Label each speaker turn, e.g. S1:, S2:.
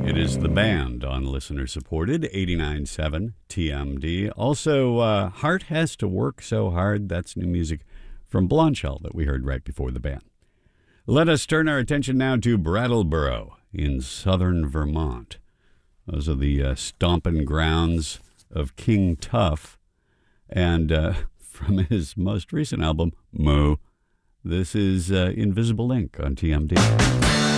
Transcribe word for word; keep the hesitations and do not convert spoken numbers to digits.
S1: It is the band on listener-supported eighty-nine point seven T M D. Also, uh, Heart Has to Work So Hard. That's new music from Blondshell that we heard right before the band. Let us turn our attention now to Brattleboro in southern Vermont. Those are the uh, stomping grounds of King Tuff. And uh, from his most recent album, Moo, this is uh, Invisible Ink on T M D.